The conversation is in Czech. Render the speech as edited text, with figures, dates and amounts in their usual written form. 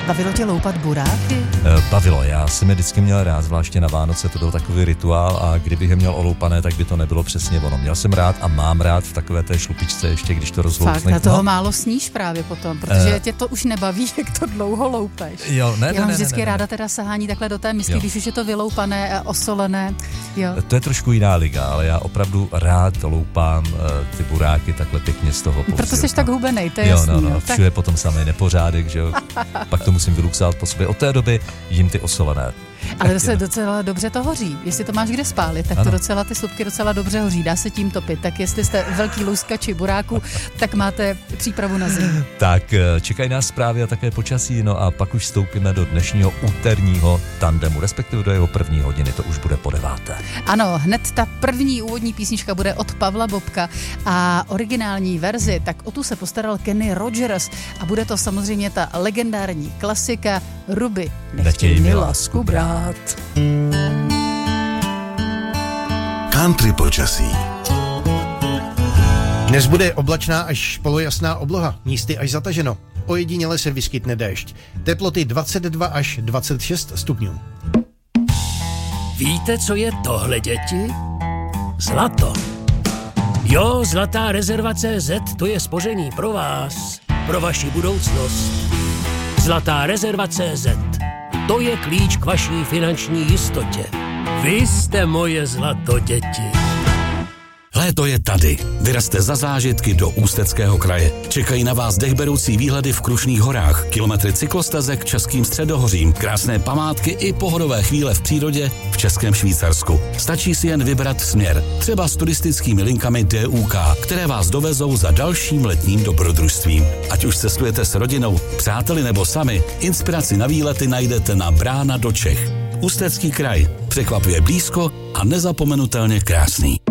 Bavilo tě loupat buráky? Bavilo, já jsem je vždycky měl rád, zvláště na Vánoce, to byl takový rituál a kdybych je měl oloupané, tak by to nebylo přesně ono. Měl jsem rád a mám rád v takové té šlupičce ještě, když to rozloupneš. Fakt, na toho málo sníš právě potom, protože tě to už nebaví, jak to dlouho loupeš. Jo, Já mám vždycky ráda teda sahání takhle do té misky, když už je to vyloupané a osolené. Jo. To je trošku jiná liga, ale já opravdu rád loupám ty buráky takhle pěkně z toho pozdě. Proto jsi tak hubenej, to je jasný. No, všude potom samý nepořádek, že jo. Pak to musím vyluxovat po sobě. Od té doby jim ty osolené. Ale zase docela dobře to hoří. Jestli to máš kde spálit, tak to docela ty slupky docela dobře hoří. Dá se tím topit. Tak jestli jste velký luskači buráku, tak máte přípravu na zimu. Tak čekají nás zprávy a také počasí, no a pak už vstoupíme do dnešního úterního tandemu, respektive do jeho první hodiny, to už bude po 9. Ano, hned ta první úvodní písnička bude od Pavla Bobka a originální verzi, tak o tu se postaral Kenny Rogers a bude to samozřejmě ta legendární klasika Ruby, nechtěj mi lásku brát. Country počasí. Dnes bude oblačná až polojasná obloha, místy až zataženo. Ojediněle se vyskytne déšť. Teploty 22 až 26 stupňů. Víte, co je tohle, děti? Zlato. Jo, Zlatá rezerva CZ, to je spoření pro vás, pro vaši budoucnost. Zlatá rezerva CZ, to je klíč k vaší finanční jistotě. Vy jste moje zlato, děti. Léto je tady. Vyrazte za zážitky do Ústeckého kraje. Čekají na vás dechberoucí výhledy v Krušných horách, kilometry cyklostezek Českým středohořím, krásné památky i pohodové chvíle v přírodě v Českém Švýcarsku. Stačí si jen vybrat směr, třeba s turistickými linkami DUK, které vás dovezou za dalším letním dobrodružstvím. Ať už cestujete s rodinou, přáteli nebo sami, inspiraci na výlety najdete na Brána do Čech. Ústecký kraj. Překvapuje blízko a nezapomenutelně krásný.